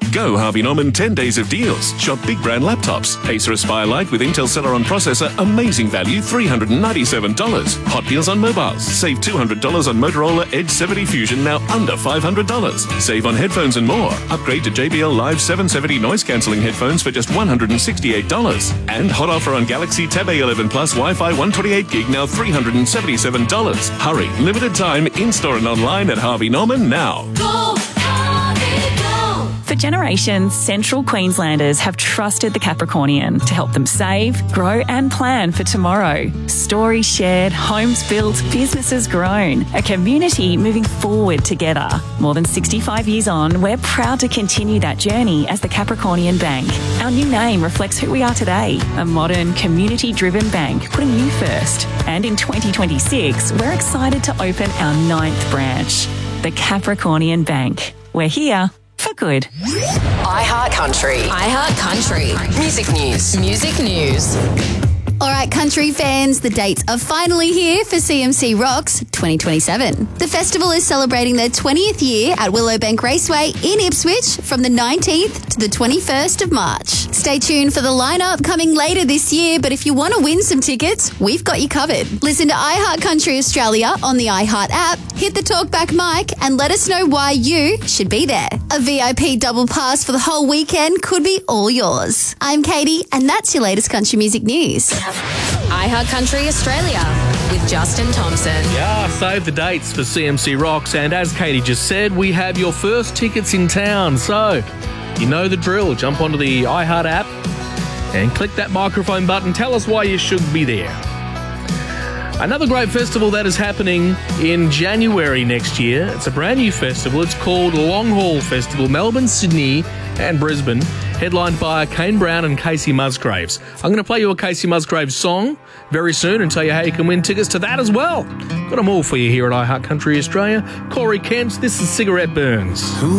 Go Harvey Norman 10 days of deals. Shop big brand laptops. Acer Aspire Lite with Intel Celeron processor, amazing value, $397. Hot deals on mobiles. Save $200 on Motorola Edge 70 Fusion, now under $500. Save on headphones and more. Upgrade to JBL Live 770 noise cancelling headphones for just $168. And hot offer on Galaxy Tab A11 Plus Wi-Fi 128 gig, now $377. Hurry, limited time, in-store and online at Harvey Norman now. Go, Harvey, go! For generations, Central Queenslanders have trusted the Capricornian to help them save, grow and plan for tomorrow. Stories shared, homes built, businesses grown, a community moving forward together. More than 65 years on, we're proud to continue that journey as the Capricornian Bank. Our new name reflects who we are today, a modern, community-driven bank putting you first. And in 2026, we're excited to open our 9th branch, the Capricornian Bank. We're here for good. iHeart Country. iHeart Country. Music news. Music news. All right, country fans, the dates are finally here for CMC Rocks 2027. The festival is celebrating their 20th year at Willowbank Raceway in Ipswich from the 19th to the 21st of March. Stay tuned for the lineup coming later this year, but if you want to win some tickets, we've got you covered. Listen to iHeart Country Australia on the iHeart app, hit the talkback mic, and let us know why you should be there. A VIP double pass for the whole weekend could be all yours. I'm Katie, and that's your latest country music news. iHeart Country Australia with Justin Thompson. Yeah, save the dates for CMC Rocks, and as Katie just said, we have your first tickets in town. So, you know the drill. Jump onto the iHeart app and click that microphone button. Tell us why you should be there. Another great festival that is happening in January next year. It's a brand new festival. It's called Long Haul Festival, Melbourne, Sydney and Brisbane, headlined by Kane Brown and Casey Musgraves. I'm going to play you a Casey Musgraves song very soon and tell you how you can win tickets to that as well. Got them all for you here at iHeart Country Australia. Corey Kent, this is Cigarette Burns.